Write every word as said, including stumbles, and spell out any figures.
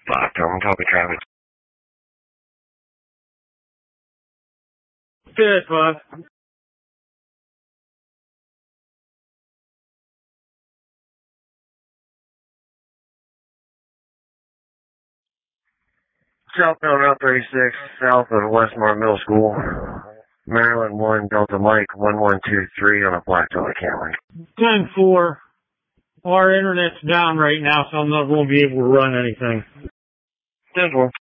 Fuck, I'm talking Travis. Good, bud. Southbound Route thirty-six, south of Westmore Middle School. Maryland one, Delta Mike, one one two three on a black Delta Camry. ten four. Our internet's down right now, so I'm not going to be able to run anything. ten four.